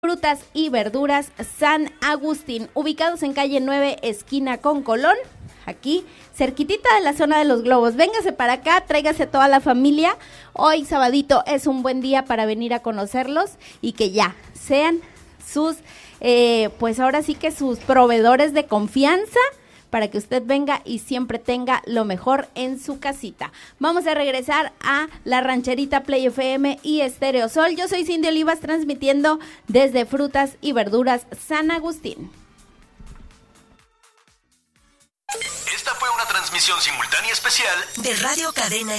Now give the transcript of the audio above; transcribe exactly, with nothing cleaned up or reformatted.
Frutas y Verduras San Agustín, ubicados en calle nueve, esquina con Colón, aquí cerquitita de la zona de los globos. Véngase para acá, tráigase a toda la familia. Hoy sabadito es un buen día para venir a conocerlos y que ya sean sus, eh, pues ahora sí que sus proveedores de confianza, para que usted venga y siempre tenga lo mejor en su casita. Vamos a regresar a La Rancherita, Play F M y Estéreo Sol. Yo soy Cindy Olivas, transmitiendo desde Frutas y Verduras San Agustín. Esta fue una transmisión simultánea especial de Radio Cadena